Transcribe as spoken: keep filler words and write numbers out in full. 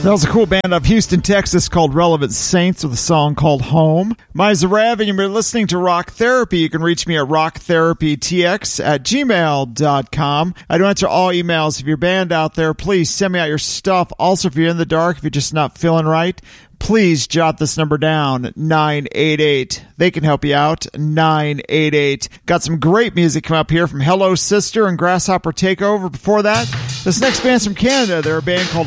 That was a cool band out of Houston, Texas called Relevant Saints with a song called Home. Mine's Rev, and you're listening to Rock Therapy. You can reach me at rock therapy t x at gmail dot com. I do answer all emails. If you're a band out there, please send me out your stuff. Also, if you're in the dark, if you're just not feeling right, please jot this number down, nine eight eight. They can help you out, nine eight eight. Got some great music come up here from Hello Sister and Grasshopper Takeover. Before that, this next band's from Canada. They're a band called